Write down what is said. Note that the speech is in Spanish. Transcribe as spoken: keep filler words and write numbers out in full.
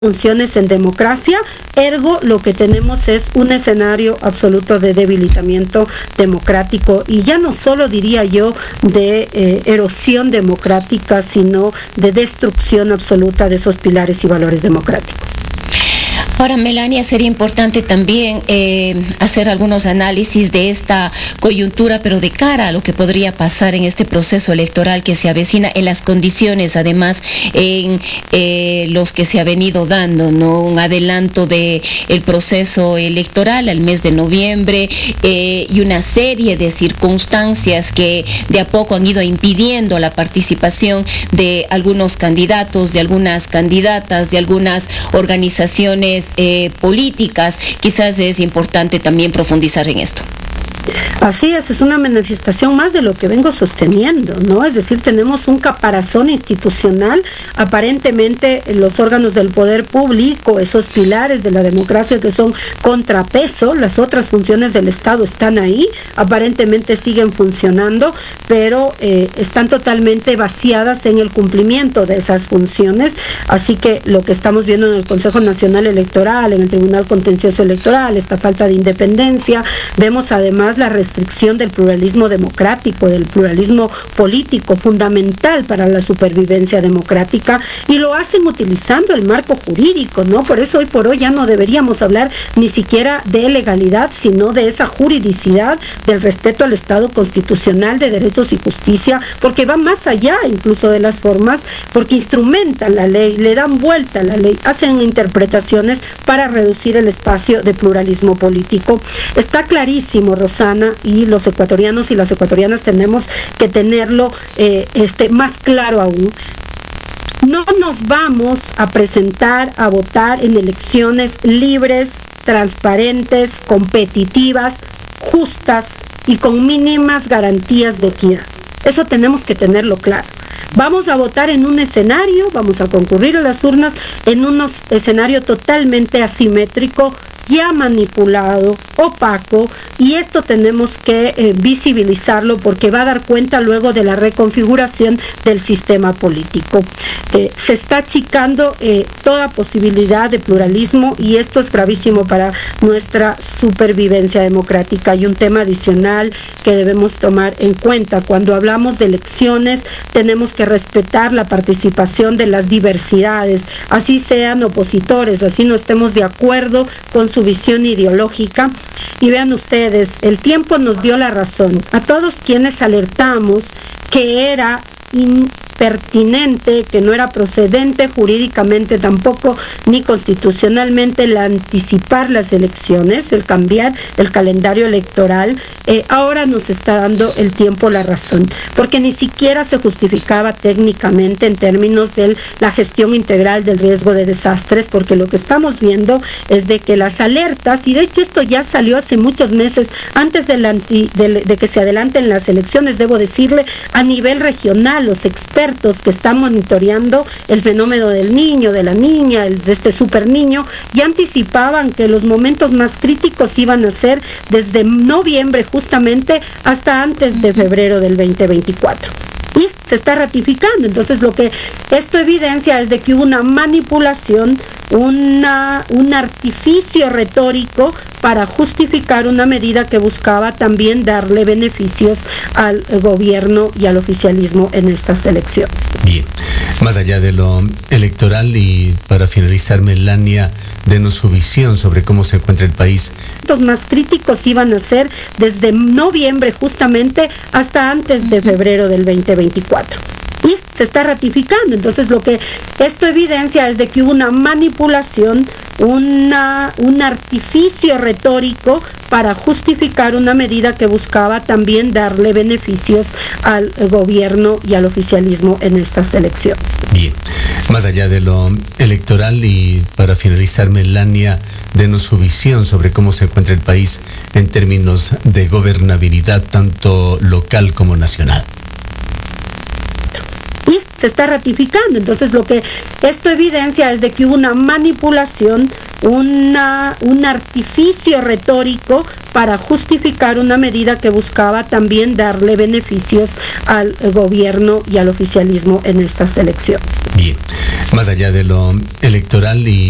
funciones en democracia, ergo lo que tenemos es un escenario absoluto de debilitamiento democrático y ya no solo diría yo de eh, erosión democrática, sino de destrucción absoluta de esos pilares y valores democráticos. Ahora, Melania, sería importante también eh, hacer algunos análisis de esta coyuntura, pero de cara a lo que podría pasar en este proceso electoral que se avecina, en las condiciones, además, en eh, los que se ha venido dando, ¿no? Un adelanto de el proceso electoral al mes de noviembre eh, y una serie de circunstancias que de a poco han ido impidiendo la participación de algunos candidatos, de algunas candidatas, de algunas organizaciones Eh, políticas. Quizás es importante también profundizar en esto. Así es, es una manifestación más de lo que vengo sosteniendo, ¿no? Es decir, tenemos un caparazón institucional, aparentemente los órganos del poder público, esos pilares de la democracia que son contrapeso, las otras funciones del Estado están ahí, aparentemente siguen funcionando, pero eh, están totalmente vaciadas en el cumplimiento de esas funciones, así que lo que estamos viendo en el Consejo Nacional Electoral, en el Tribunal Contencioso Electoral, esta falta de independencia, vemos además la restricción del pluralismo democrático, del pluralismo político, fundamental para la supervivencia democrática, y lo hacen utilizando el marco jurídico, ¿no? Por eso hoy por hoy ya no deberíamos hablar ni siquiera de legalidad, sino de esa juridicidad, del respeto al Estado constitucional de derechos y justicia, porque va más allá incluso de las formas, porque instrumentan la ley, le dan vuelta a la ley, hacen interpretaciones para reducir el espacio de pluralismo político. Está clarísimo, Rosana, y los ecuatorianos y las ecuatorianas tenemos que tenerlo eh, este, más claro aún. No nos vamos a presentar a votar en elecciones libres, transparentes, competitivas, justas y con mínimas garantías de equidad. Eso tenemos que tenerlo claro. Vamos a votar en un escenario, vamos a concurrir a las urnas en un escenario totalmente asimétrico, ya manipulado, opaco, y esto tenemos que eh, visibilizarlo porque va a dar cuenta luego de la reconfiguración del sistema político. Eh, se está achicando eh, toda posibilidad de pluralismo y esto es gravísimo para nuestra supervivencia democrática. Y un tema adicional que debemos tomar en cuenta: cuando hablamos de elecciones tenemos que respetar la participación de las diversidades, así sean opositores, así no estemos de acuerdo con su visión ideológica. Y vean ustedes, el tiempo nos dio la razón a todos quienes alertamos que era impertinente, que no era procedente jurídicamente tampoco ni constitucionalmente el anticipar las elecciones, el cambiar el calendario electoral. Eh, ahora nos está dando el tiempo la razón, porque ni siquiera se justificaba técnicamente en términos de la gestión integral del riesgo de desastres, porque lo que estamos viendo es de que las alertas, y de hecho esto ya salió hace muchos meses, antes de, la anti, de, de que se adelanten las elecciones, debo decirle, a nivel regional, los expertos que están monitoreando el fenómeno del niño, de la niña, el, de este super niño, ya anticipaban que los momentos más críticos iban a ser desde noviembre justamente hasta antes de febrero del veinte veinticuatro. Y se está ratificando. Entonces lo que esto evidencia es de que hubo una manipulación, una, un artificio retórico para justificar una medida que buscaba también darle beneficios al gobierno y al oficialismo en estas elecciones. Bien, más allá de lo electoral y para finalizar, Melania, denos su visión sobre cómo se encuentra el país. Los más críticos iban a ser desde noviembre justamente hasta antes de febrero del veinte veinticuatro. Y se está ratificando. Entonces lo que esto evidencia es de que hubo una manipulación, una, un artificio retórico para justificar una medida que buscaba también darle beneficios al gobierno y al oficialismo en estas elecciones. Bien, más allá de lo electoral y para finalizar, Melania, denos su visión sobre cómo se encuentra el país en términos de gobernabilidad tanto local como nacional. Y se está ratificando. Entonces lo que esto evidencia es de que hubo una manipulación, una, un artificio retórico para justificar una medida que buscaba también darle beneficios al gobierno y al oficialismo en estas elecciones. Bien, más allá de lo electoral y